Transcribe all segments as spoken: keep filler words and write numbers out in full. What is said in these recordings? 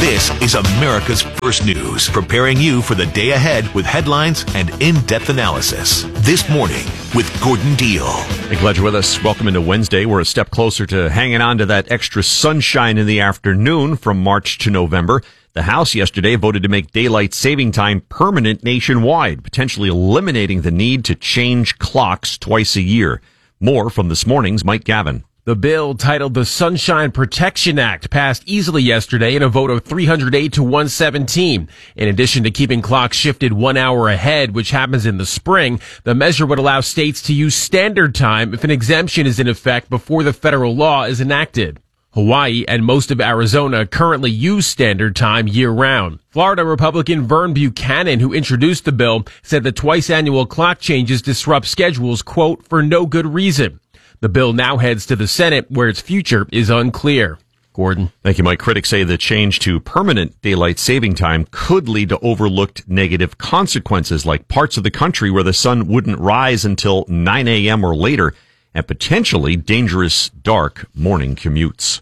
This is America's First News, preparing you for the day ahead with headlines and in-depth analysis. This morning with Gordon Deal. Hey, glad you're with us. Welcome into Wednesday. We're a step closer to hanging on to that extra sunshine in the afternoon from March to November. The House yesterday voted to make daylight saving time permanent nationwide, potentially eliminating the need to change clocks twice a year. More from this morning's Mike Gavin. The bill, titled the Sunshine Protection Act, passed easily yesterday in a vote of three hundred eight to one seventeen. In addition to keeping clocks shifted one hour ahead, which happens in the spring, the measure would allow states to use standard time if an exemption is in effect before the federal law is enacted. Hawaii and most of Arizona currently use standard time year-round. Florida Republican Vern Buchanan, who introduced the bill, said the twice-annual clock changes disrupt schedules, quote, for no good reason. The bill now heads to the Senate, where its future is unclear. Gordon. Thank you, Mike. Critics say the change to permanent daylight saving time could lead to overlooked negative consequences, like parts of the country where the sun wouldn't rise until nine a.m. or later, and potentially dangerous dark morning commutes.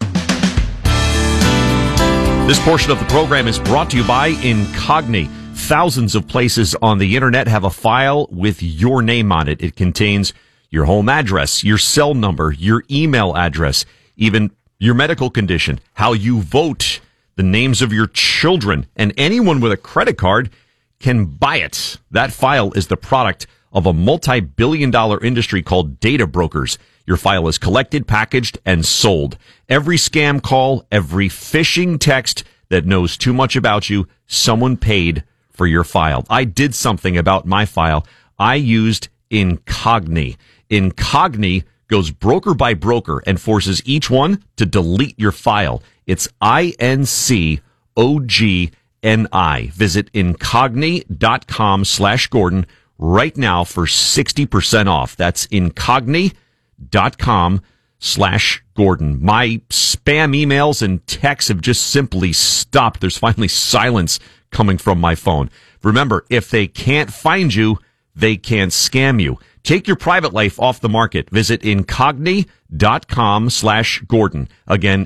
This portion of the program is brought to you by Incogni. Thousands of places on the internet have a file with your name on it. It contains your home address, your cell number, your email address, even your medical condition, how you vote, the names of your children, and anyone with a credit card can buy it. That file is the product of a multi-billion dollar industry called data brokers. Your file is collected, packaged, and sold. Every scam call, every phishing text that knows too much about you, someone paid for your file. I did something about my file. I used Incogni. Incogni goes broker by broker and forces each one to delete your file. It's I N C O G N I. Visit Incogni.com slash Gordon right now for sixty percent off. That's Incogni.com slash Gordon. My spam emails and texts have just simply stopped. There's finally silence coming from my phone. Remember, if they can't find you, they can't scam you. Take your private life off the market. Visit Incogni.com slash Gordon. Again,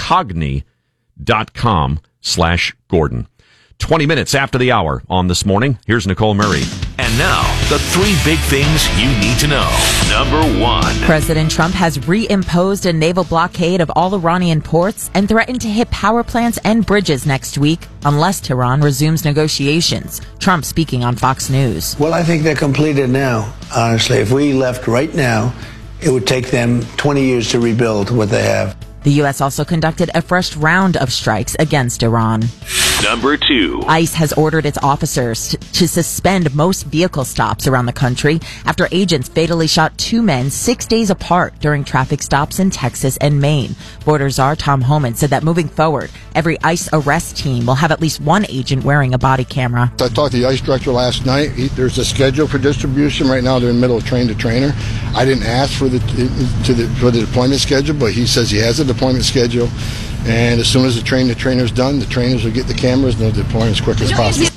Incogni.com slash Gordon. twenty minutes after the hour on This Morning, here's Nicole Murray. And now, the three big things you need to know. Number one. President Trump has reimposed a naval blockade of all Iranian ports and threatened to hit power plants and bridges next week unless Tehran resumes negotiations. Trump speaking on Fox News. Well, I think they're completed now, honestly. If we left right now, it would take them twenty years to rebuild what they have. The U S also conducted a fresh round of strikes against Iran. Number two. ICE has ordered its officers to, to suspend most vehicle stops around the country after agents fatally shot two men six days apart during traffic stops in Texas and Maine. Border Czar Tom Homan said that moving forward, every ICE arrest team will have at least one agent wearing a body camera. I talked to the ICE director last night. He, there's a schedule for distribution. Right now they're in the middle of train to trainer. I didn't ask for the, to the, for the deployment schedule, but he says he has a deployment schedule. And as soon as the train to trainer is done, the trainers will get the cameras and they'll deploy as quick as possible.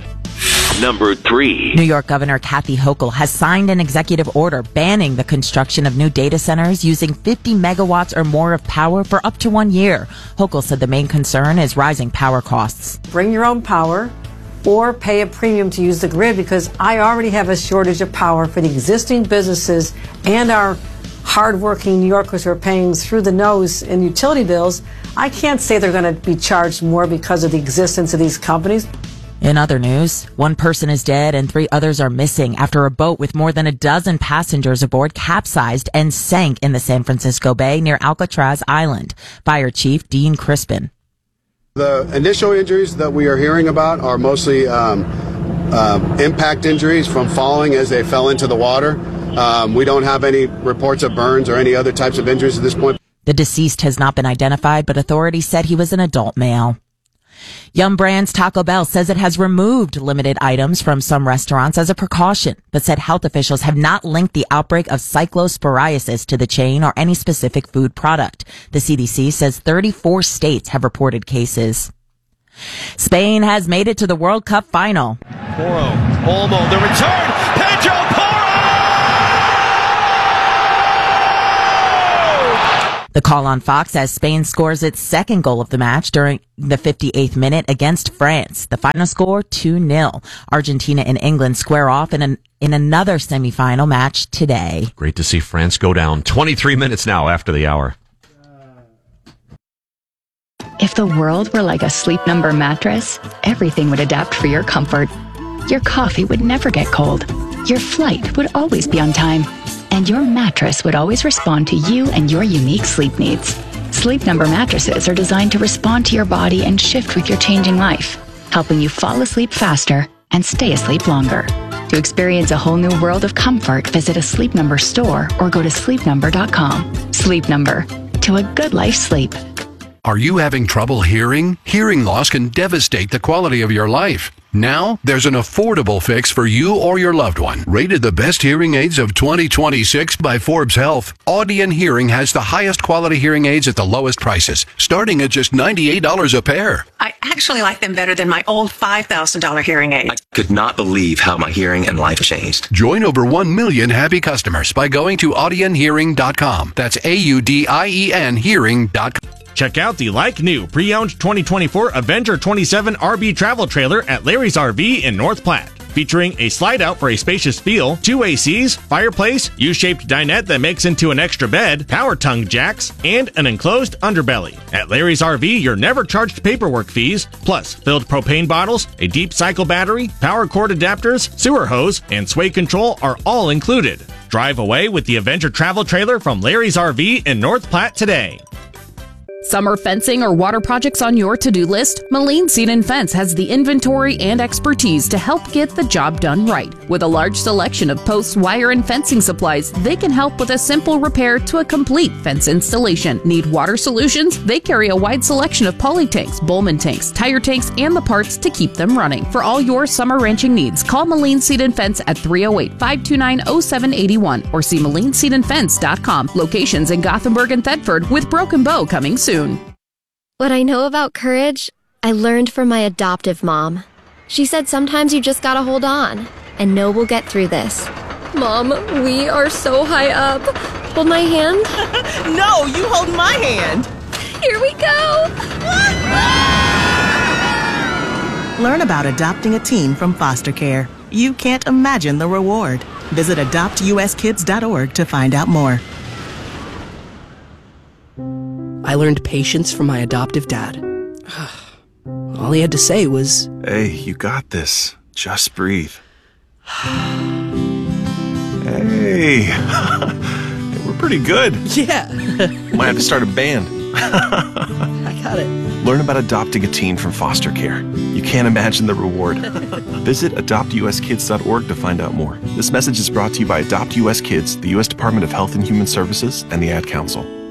Number three. New York Governor Kathy Hochul has signed an executive order banning the construction of new data centers using fifty megawatts or more of power for up to one year. Hochul said the main concern is rising power costs. Bring your own power or pay a premium to use the grid, because I already have a shortage of power for the existing businesses and our hardworking New Yorkers who are paying through the nose in utility bills. I can't say they're going to be charged more because of the existence of these companies. In other news, one person is dead and three others are missing after a boat with more than a dozen passengers aboard capsized and sank in the San Francisco Bay near Alcatraz Island. Fire Chief Dean Crispin. The initial injuries that we are hearing about are mostly um, uh, impact injuries from falling as they fell into the water. Um, we don't have any reports of burns or any other types of injuries at this point. The deceased has not been identified, but authorities said he was an adult male. Yum Brands Taco Bell says it has removed limited items from some restaurants as a precaution, but said health officials have not linked the outbreak of cyclosporiasis to the chain or any specific food product. The C D C says thirty-four states have reported cases. Spain has made it to the World Cup final. Porro, Olmo, the return, Pedro Porro! The call on Fox as Spain scores its second goal of the match during the fifty-eighth minute against France. The final score two nil. Argentina and England square off in an in another semifinal match today. Great to see France go down. twenty-three minutes now after the hour. If the world were like a Sleep Number mattress, everything would adapt for your comfort. Your coffee would never get cold. Your flight would always be on time. And your mattress would always respond to you and your unique sleep needs. Sleep Number mattresses are designed to respond to your body and shift with your changing life, helping you fall asleep faster and stay asleep longer. To experience a whole new world of comfort, visit a Sleep Number store or go to sleep number dot com. Sleep Number. To a good life sleep. Are you having trouble hearing? Hearing loss can devastate the quality of your life. Now, there's an affordable fix for you or your loved one. Rated the best hearing aids of twenty twenty-six by Forbes Health, Audien Hearing has the highest quality hearing aids at the lowest prices, starting at just ninety-eight dollars a pair. I actually like them better than my old five thousand dollars hearing aid. I could not believe how my hearing and life changed. Join over one million happy customers by going to audien hearing dot com. That's A U D I E N hearing dot com. Check out the like-new pre-owned twenty twenty-four Avenger twenty-seven R V travel trailer at Larry's R V in North Platte. Featuring a slide-out for a spacious feel, two A Cs, fireplace, U-shaped dinette that makes into an extra bed, power tongue jacks, and an enclosed underbelly. At Larry's R V, you're never charged paperwork fees, plus filled propane bottles, a deep cycle battery, power cord adapters, sewer hose, and sway control are all included. Drive away with the Avenger travel trailer from Larry's R V in North Platte today. Summer fencing or water projects on your to-do list? Moline Seed and Fence has the inventory and expertise to help get the job done right. With a large selection of posts, wire, and fencing supplies, they can help with a simple repair to a complete fence installation. Need water solutions? They carry a wide selection of poly tanks, Bowman tanks, tire tanks, and the parts to keep them running. For all your summer ranching needs, call Moline Seed and Fence at three oh eight, five two nine, oh seven eight one or see moline seed and fence dot com. Locations in Gothenburg and Thetford, with Broken Bow coming soon. What I know about courage, I learned from my adoptive mom. She said sometimes you just gotta hold on and know we'll get through this. Mom, we are so high up. Hold my hand. No, you hold my hand. Here we go. Learn about adopting a teen from foster care. You can't imagine the reward. Visit adopt U S kids dot org to find out more. I learned patience from my adoptive dad. All he had to say was, "Hey, you got this. Just breathe." Hey, we're pretty good. Yeah. Might have to start a band. I got it. Learn about adopting a teen from foster care. You can't imagine the reward. Visit adopt U S kids dot org to find out more. This message is brought to you by Adopt U S Kids, the U S Department of Health and Human Services, and the Ad Council.